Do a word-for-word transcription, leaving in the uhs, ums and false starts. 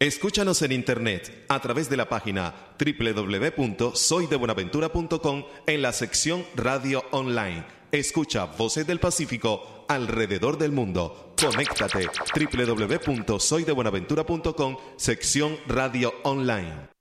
Escúchanos en internet a través de la página doble u doble u doble u punto soy de buenaventura punto com en la sección Radio Online. Escucha Voces del Pacífico alrededor del mundo. Conéctate doble u doble u doble u punto soy de buenaventura punto com, sección Radio Online.